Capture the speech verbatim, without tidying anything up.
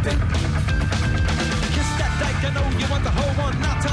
it. Kiss that dyke, I know you want the whole one, not